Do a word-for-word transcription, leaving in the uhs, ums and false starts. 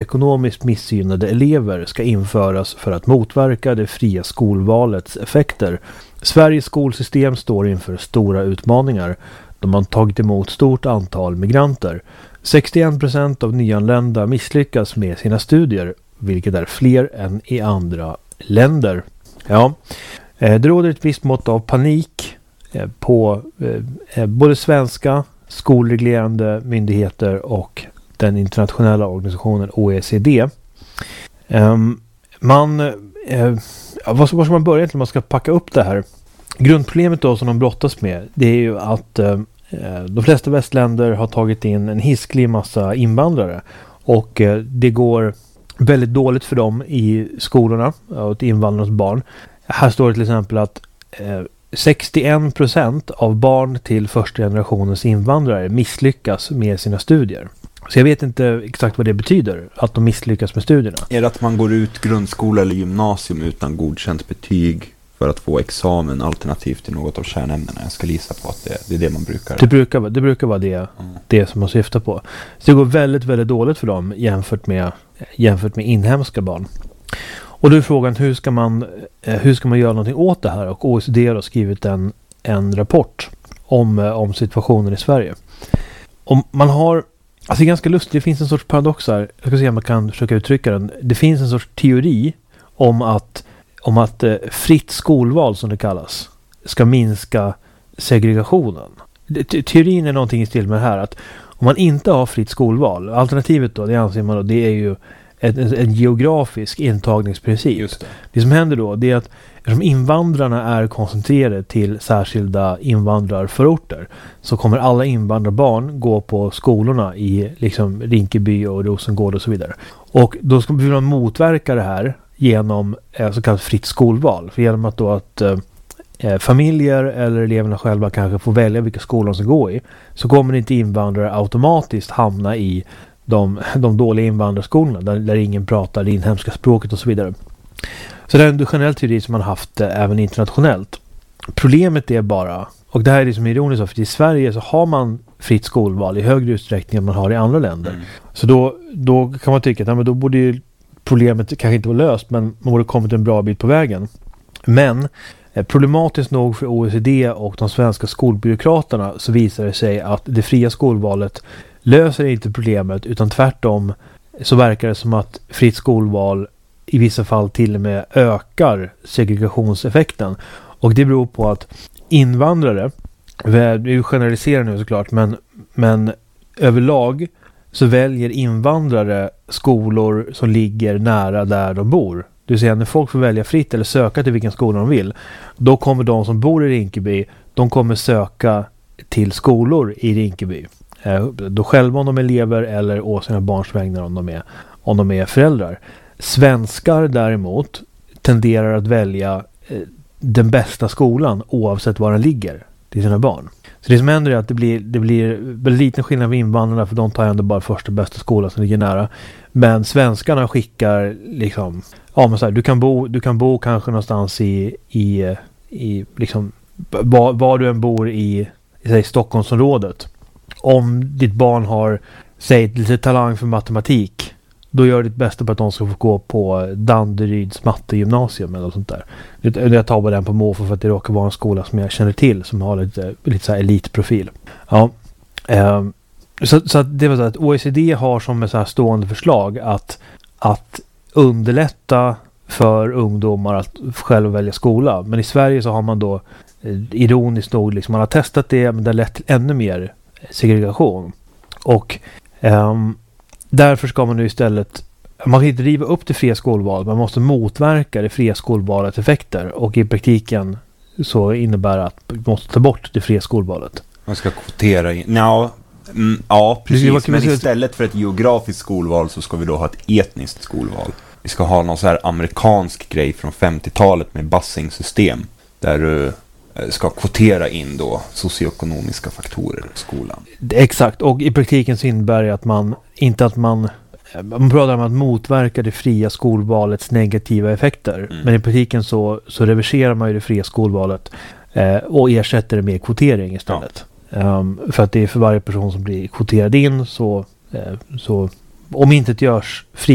ekonomiskt missgynnade elever ska införas för att motverka det fria skolvalets effekter. Sveriges skolsystem står inför stora utmaningar. De har tagit emot stort antal migranter. sextioen procent av nyanlända misslyckas med sina studier, vilket är fler än i andra länder. Ja, det råder ett visst mått av panik på både svenska skolreglerande myndigheter och den internationella organisationen O E C D. Man, var ska man börja när man ska packa upp det här? Grundproblemet då som de brottas med, det är ju att de flesta västländer har tagit in en hisklig massa invandrare och det går väldigt dåligt för dem i skolorna och till invandrarnas barn. Här står det till exempel att sextioen procent av barn till första generationens invandrare misslyckas med sina studier. Så jag vet inte exakt vad det betyder, att de misslyckas med studierna. Är det att man går ut grundskola eller gymnasium utan godkänt betyg för att få examen alternativt till något av kärnämnena? Jag ska gissa på att det, det är det man brukar... Det brukar, det brukar vara det, mm. det som man syftar på. Så det går väldigt, väldigt dåligt för dem jämfört med, jämfört med inhemska barn. Och då är frågan, hur ska man, hur ska man göra någonting åt det här? Och O E C D har skrivit en, en rapport om, om situationen i Sverige. Om man har, alltså det är ganska lustigt, det finns en sorts paradox här. Jag ska se om man kan försöka uttrycka den. Det finns en sorts teori om att, om att eh, fritt skolval, som det kallas, ska minska segregationen. Te- teorin är någonting i stil med det här, att om man inte har fritt skolval, alternativet då, det anser man då, det är ju En, en geografisk intagningsprincip. Just det. Det som händer då, det är att eftersom invandrarna är koncentrerade till särskilda invandrarförorter, så kommer alla invandrarbarn gå på skolorna i liksom Rinkeby och Rosengård och så vidare. Och då ska vi motverka det här genom eh, så kallat fritt skolval. För genom att då att eh, familjer eller eleverna själva kanske får välja vilka skolor de ska gå i, så kommer inte invandrare automatiskt hamna i De, de dåliga invandrarskolorna där, där ingen pratar det inhemska språket och så vidare. Så det är en generell teori som man haft eh, även internationellt. Problemet är bara, och det här är det som är ironiskt, för i Sverige så har man fritt skolval i högre utsträckning än man har i andra länder. Mm. Så då, då kan man tycka att ja, men då borde ju problemet kanske inte vara löst, men man borde kommit en bra bit på vägen. Men eh, problematiskt nog för O E C D och de svenska skolbyråkraterna så visar det sig att det fria skolvalet löser inte problemet, utan tvärtom så verkar det som att fritt skolval i vissa fall till och med ökar segregationseffekten. Och det beror på att invandrare, vi generaliserar nu såklart, men, men överlag så väljer invandrare skolor som ligger nära där de bor. Det vill säga när folk får välja fritt eller söka till vilken skola de vill, då kommer de som bor i Rinkeby, de kommer söka till skolor i Rinkeby. Då själva om de är elever eller å sina barns vägnar om de är, om de är föräldrar. Svenskar däremot tenderar att välja eh, den bästa skolan oavsett var den ligger till sina barn. Så det som händer är att det blir, det blir väldigt liten skillnad med invandrarna, för de tar ändå bara första bästa skolan som ligger nära. Men svenskarna skickar liksom, ja men så här, du kan bo, du kan bo kanske någonstans i, i, i liksom, var, var du än bor i, i Stockholmsområdet. Om ditt barn har, säg, lite talang för matematik, då gör ditt bästa på att de ska få gå på Danderyds mattegymnasium eller något sånt där. Jag tar bara den på måfå för att det råkar vara en skola som jag känner till som har lite, lite så här elitprofil. Ja. Um, så, så att det var så att O E C D har som ett så här stående förslag att, att underlätta för ungdomar att själva välja skola. Men i Sverige så har man då eh, ironiskt nog liksom, man har testat det, men det har lett till ännu mer segregation. Och um, därför ska man nu istället, man kan inte riva upp det fria skolvalet, man måste motverka det fria skolvalets effekter, och i praktiken så innebär att man måste ta bort det fria skolvalet. Man ska kvotera in, no, mm, ja precis, men istället för ett geografiskt skolval så ska vi då ha ett etniskt skolval. Vi ska ha någon så här amerikansk grej från femtiotalet med bussing-system där du ska kvotera in då socioekonomiska faktorer i skolan. Exakt, och i praktiken så innebär det att man inte att man man pratar om att motverka det fria skolvalets negativa effekter, mm. men i praktiken så, så reverserar man ju det fria skolvalet eh, och ersätter det med kvotering istället. Ja. Um, för att det är för varje person som blir kvoterad in så, eh, så om inte det görs fri